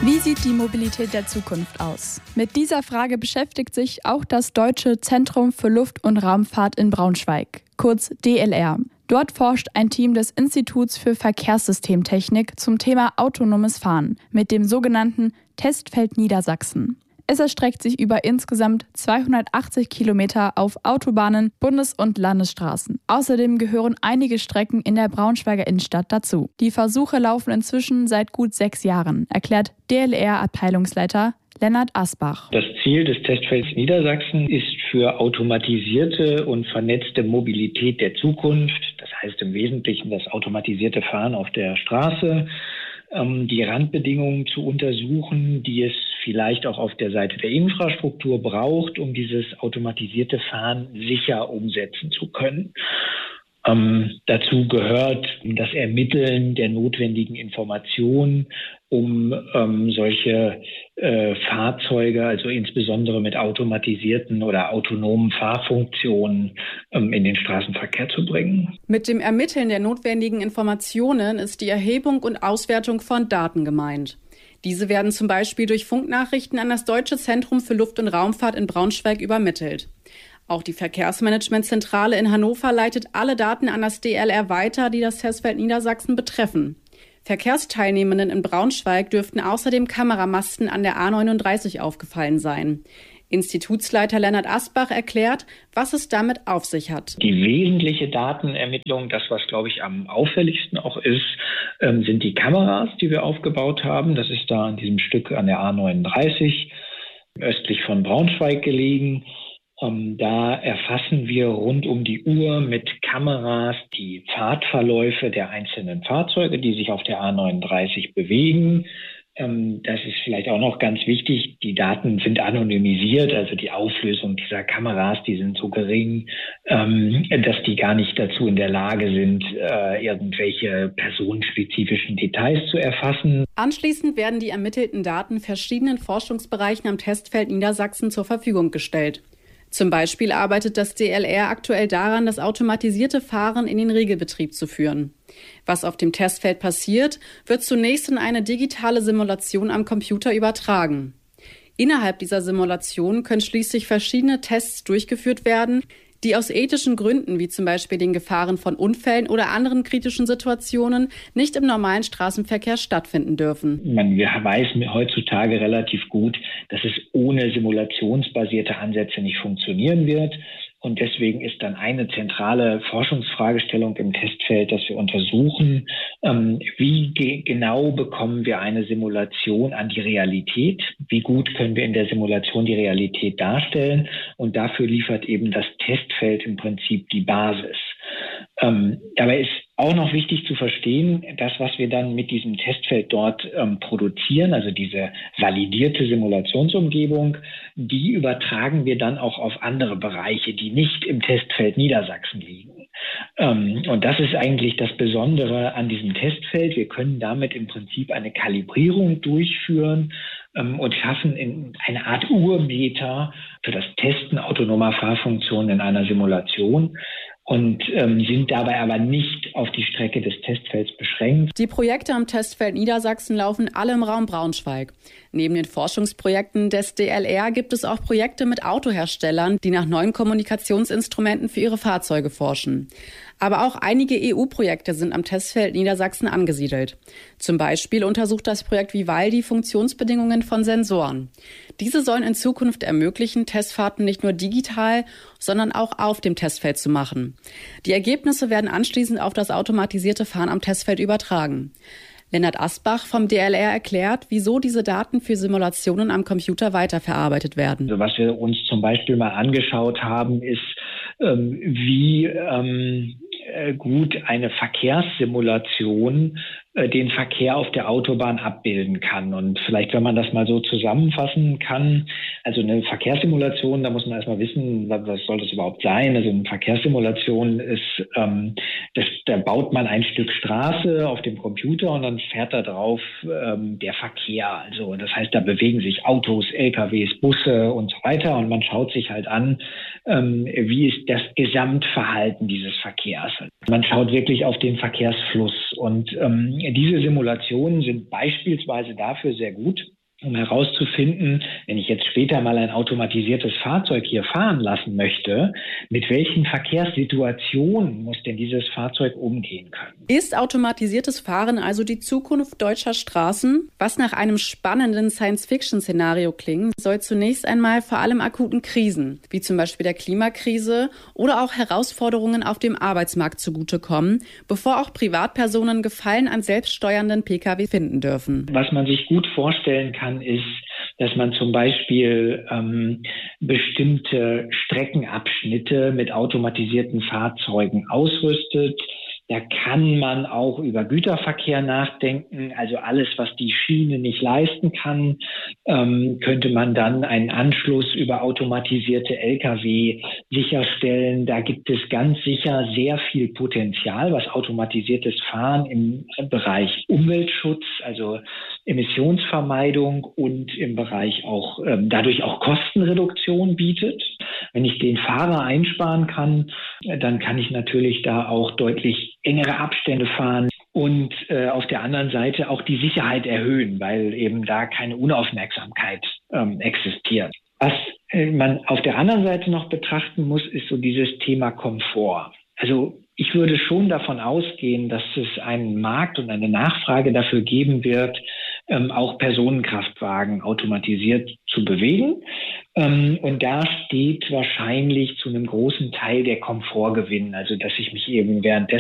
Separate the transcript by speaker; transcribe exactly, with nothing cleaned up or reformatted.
Speaker 1: Wie sieht die Mobilität der Zukunft aus? Mit dieser Frage beschäftigt sich auch das Deutsche Zentrum für Luft- und Raumfahrt in Braunschweig, kurz D L R. Dort forscht ein Team des Instituts für Verkehrssystemtechnik zum Thema autonomes Fahren mit dem sogenannten Testfeld Niedersachsen. Es erstreckt sich über insgesamt zweihundertachtzig Kilometer auf Autobahnen, Bundes- und Landesstraßen. Außerdem gehören einige Strecken in der Braunschweiger Innenstadt dazu. Die Versuche laufen inzwischen seit gut sechs Jahren, erklärt D L R-Abteilungsleiter Lennart Asbach.
Speaker 2: Das Ziel des Testfelds Niedersachsen ist für automatisierte und vernetzte Mobilität der Zukunft, das heißt im Wesentlichen das automatisierte Fahren auf der Straße, die Randbedingungen zu untersuchen, die es vielleicht auch auf der Seite der Infrastruktur braucht, um dieses automatisierte Fahren sicher umsetzen zu können. Ähm, dazu gehört das Ermitteln der notwendigen Informationen, um ähm, solche äh, Fahrzeuge, also insbesondere mit automatisierten oder autonomen Fahrfunktionen, ähm, in den Straßenverkehr zu bringen.
Speaker 3: Mit dem Ermitteln der notwendigen Informationen ist die Erhebung und Auswertung von Daten gemeint. Diese werden zum Beispiel durch Funknachrichten an das Deutsche Zentrum für Luft- und Raumfahrt in Braunschweig übermittelt. Auch die Verkehrsmanagementzentrale in Hannover leitet alle Daten an das D L R weiter, die das Testfeld Niedersachsen betreffen. Verkehrsteilnehmenden in Braunschweig dürften außerdem Kameramasten an der A neununddreißig aufgefallen sein. Institutsleiter Lennart Asbach erklärt, was es damit auf sich hat.
Speaker 2: Die wesentliche Datenermittlung, das was glaube ich am auffälligsten auch ist, ähm, sind die Kameras, die wir aufgebaut haben. Das ist da an diesem Stück an der A neununddreißig, östlich von Braunschweig gelegen. Ähm, da erfassen wir rund um die Uhr mit Kameras die Fahrtverläufe der einzelnen Fahrzeuge, die sich auf der A neununddreißig bewegen. Ähm, das ist vielleicht auch noch ganz wichtig. Die Daten sind anonymisiert, also die Auflösung dieser Kameras, die sind so gering, ähm, dass die gar nicht dazu in der Lage sind, äh, irgendwelche personenspezifischen Details zu erfassen.
Speaker 3: Anschließend werden die ermittelten Daten verschiedenen Forschungsbereichen am Testfeld Niedersachsen zur Verfügung gestellt. Zum Beispiel arbeitet das D L R aktuell daran, das automatisierte Fahren in den Regelbetrieb zu führen. Was auf dem Testfeld passiert, wird zunächst in eine digitale Simulation am Computer übertragen. Innerhalb dieser Simulation können schließlich verschiedene Tests durchgeführt werden, die aus ethischen Gründen, wie zum Beispiel den Gefahren von Unfällen oder anderen kritischen Situationen, nicht im normalen Straßenverkehr stattfinden dürfen.
Speaker 2: Man weiß heutzutage relativ gut, dass es ohne simulationsbasierte Ansätze nicht funktionieren wird. Und deswegen ist dann eine zentrale Forschungsfragestellung im Testfeld, dass wir untersuchen, ähm, wie ge- genau bekommen wir eine Simulation an die Realität? Wie gut können wir in der Simulation die Realität darstellen? Und dafür liefert eben das Testfeld im Prinzip die Basis. Ähm, dabei ist auch noch wichtig zu verstehen, das, was wir dann mit diesem Testfeld dort ähm, produzieren, also diese validierte Simulationsumgebung, die übertragen wir dann auch auf andere Bereiche, die nicht im Testfeld Niedersachsen liegen. Ähm, und das ist eigentlich das Besondere an diesem Testfeld. Wir können damit im Prinzip eine Kalibrierung durchführen ähm, und schaffen in eine Art Urmeter für das Testen autonomer Fahrfunktionen in einer Simulation. Und ähm, sind dabei aber nicht auf die Strecke des Testfelds beschränkt.
Speaker 3: Die Projekte am Testfeld Niedersachsen laufen alle im Raum Braunschweig. Neben den Forschungsprojekten des D L R gibt es auch Projekte mit Autoherstellern, die nach neuen Kommunikationsinstrumenten für ihre Fahrzeuge forschen. Aber auch einige E U-Projekte sind am Testfeld Niedersachsen angesiedelt. Zum Beispiel untersucht das Projekt Vivaldi Funktionsbedingungen von Sensoren. Diese sollen in Zukunft ermöglichen, Testfahrten nicht nur digital, sondern auch auf dem Testfeld zu machen. Die Ergebnisse werden anschließend auf das automatisierte Fahren am Testfeld übertragen. Lennart Asbach vom D L R erklärt, wieso diese Daten für Simulationen am Computer weiterverarbeitet werden.
Speaker 2: Also was wir uns zum Beispiel mal angeschaut haben, ist, ähm, wie ähm, gut eine Verkehrssimulation äh, den Verkehr auf der Autobahn abbilden kann. Und vielleicht, wenn man das mal so zusammenfassen kann, also eine Verkehrssimulation, da muss man erstmal wissen, was, was soll das überhaupt sein? Also eine Verkehrssimulation ist, ähm, das, da baut man ein Stück Straße auf dem Computer und dann fährt da drauf ähm, der Verkehr. Also das heißt, da bewegen sich Autos, L K Ws, Busse und so weiter und man schaut sich halt an, ähm, wie ist das Gesamtverhalten dieses Verkehrs. Man schaut wirklich auf den Verkehrsfluss und ähm, diese Simulationen sind beispielsweise dafür sehr gut, um herauszufinden, wenn ich jetzt später mal ein automatisiertes Fahrzeug hier fahren lassen möchte, mit welchen Verkehrssituationen muss denn dieses Fahrzeug umgehen können.
Speaker 3: Ist automatisiertes Fahren also die Zukunft deutscher Straßen? Was nach einem spannenden Science-Fiction-Szenario klingt, soll zunächst einmal vor allem akuten Krisen, wie zum Beispiel der Klimakrise oder auch Herausforderungen auf dem Arbeitsmarkt zugutekommen, bevor auch Privatpersonen Gefallen an selbststeuernden Pkw finden dürfen.
Speaker 2: Was man sich gut vorstellen kann, ist, dass man zum Beispiel ähm, bestimmte Streckenabschnitte mit automatisierten Fahrzeugen ausrüstet. Da kann man auch über Güterverkehr nachdenken. Also alles, was die Schiene nicht leisten kann, ähm, könnte man dann einen Anschluss über automatisierte L K W sicherstellen. Da gibt es ganz sicher sehr viel Potenzial, was automatisiertes Fahren im Bereich Umweltschutz, also Emissionsvermeidung und im Bereich auch ähm, dadurch auch Kostenreduktion bietet. Wenn ich den Fahrer einsparen kann, dann kann ich natürlich da auch deutlich engere Abstände fahren und äh, auf der anderen Seite auch die Sicherheit erhöhen, weil eben da keine Unaufmerksamkeit ähm, existiert. Was äh, man auf der anderen Seite noch betrachten muss, ist so dieses Thema Komfort. Also ich würde schon davon ausgehen, dass es einen Markt und eine Nachfrage dafür geben wird, ähm, auch Personenkraftwagen automatisiert zu bewegen. Ähm, und da steht wahrscheinlich zu einem großen Teil der Komfortgewinn, also dass ich mich eben währenddessen